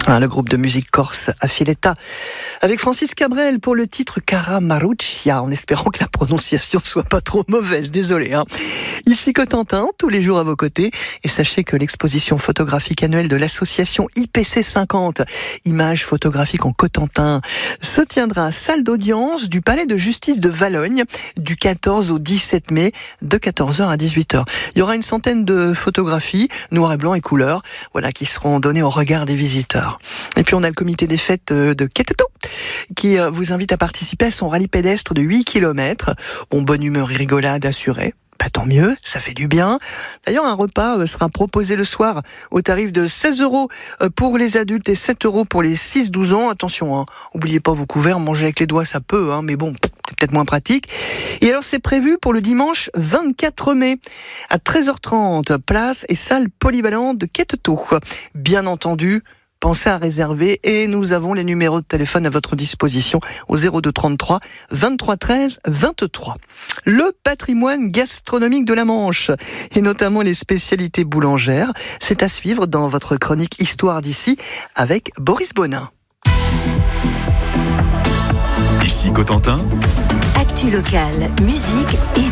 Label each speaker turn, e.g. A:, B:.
A: Le groupe de musique corse Affiletta avec Francis Cabrel pour le titre Cara Maruccia, en espérant que la prononciation soit pas trop mauvaise, désolé. Ici Cotentin, tous les jours à vos côtés, et sachez que l'exposition photographique annuelle de l'association IPC 50, images photographiques en Cotentin, se tiendra à salle d'audience du Palais de Justice de Valognes du 14 au 17 mai de 14h à 18h. Il y aura une centaine de photographies, noir et blanc et couleur, qui seront données au regard des visiteurs. Et puis on a le comité des fêtes de Queteto qui vous invite à participer à son rallye pédestre de 8 km. Bonne humeur et rigolade assurée. Tant mieux, ça fait du bien. D'ailleurs, un repas sera proposé le soir au tarif de 16 € pour les adultes et 7 € pour les 6-12 ans. Attention, oubliez pas vos couverts, manger avec les doigts ça peut, mais bon, c'est peut-être moins pratique. Et alors c'est prévu pour le dimanche 24 mai à 13h30, place et salle polyvalente de Queteto. Bien entendu, pensez à réserver et nous avons les numéros de téléphone à votre disposition au 02 33 23 13 23. Le patrimoine gastronomique de la Manche et notamment les spécialités boulangères, c'est à suivre dans votre chronique Histoire d'ici avec Boris Bonin.
B: Ici Cotentin.
C: Actu locale, musique et